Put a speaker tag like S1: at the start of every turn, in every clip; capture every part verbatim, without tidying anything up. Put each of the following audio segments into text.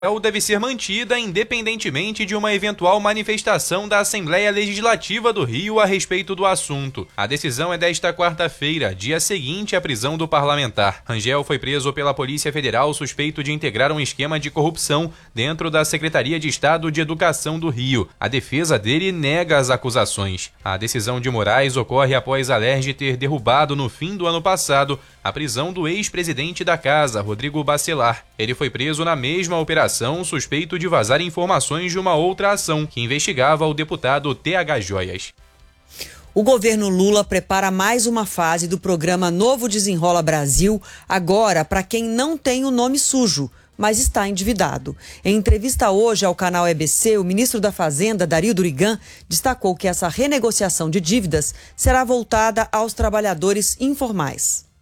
S1: deve ser mantida independentemente de uma eventual manifestação da Assembleia Legislativa do Rio a respeito do assunto. A decisão é desta quarta-feira, dia seguinte à prisão do parlamentar. Rangel foi preso pela Polícia Federal suspeito de integrar um esquema de corrupção dentro da Secretaria de Estado de Educação do Rio. A defesa dele nega as acusações. A decisão de Moraes ocorre após a Alerj ter derrubado no fim do ano passado a prisão do ex-presidente da casa, Rodrigo Bacelar. Ele foi preso na mesma operação suspeito de vazar informações de uma outra ação que investigava o deputado T H Joias.
S2: O governo Lula prepara mais uma fase do programa Novo Desenrola Brasil, agora para quem não tem o nome sujo, mas está endividado. Em entrevista hoje ao canal E B C, o ministro da Fazenda, Dario Durigan, destacou que essa renegociação de dívidas será voltada aos trabalhadores informais.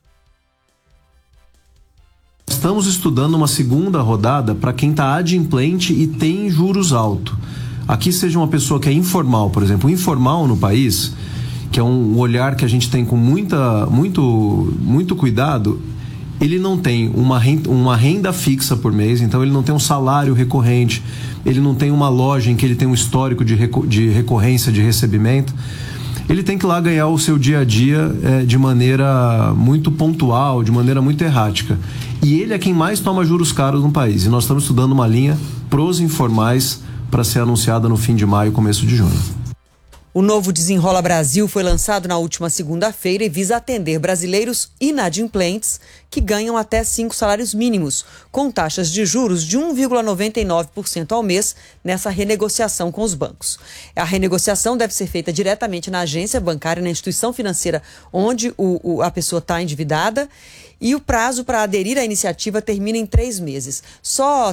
S3: Estamos estudando uma segunda rodada para quem está adimplente e tem juros altos. Aqui seja uma pessoa que é informal, por exemplo, informal no país, que é um olhar que a gente tem com muita, muito, muito cuidado, ele não tem uma renda, uma renda fixa por mês, então ele não tem um salário recorrente, ele não tem uma loja em que ele tem um histórico de, reco- de recorrência de recebimento. Ele tem que ir lá ganhar o seu dia a dia é, de maneira muito pontual, de maneira muito errática. E ele é quem mais toma juros caros no país. E nós estamos estudando uma linha pros informais para ser anunciada no fim de maio, começo de junho.
S2: O Novo Desenrola Brasil foi lançado na última segunda-feira e visa atender brasileiros inadimplentes que ganham até cinco salários mínimos, com taxas de juros de um vírgula noventa e nove por cento ao mês nessa renegociação com os bancos. A renegociação deve ser feita diretamente na agência bancária, na instituição financeira onde o, o, a pessoa está endividada, e o prazo para aderir à iniciativa termina em três meses. Só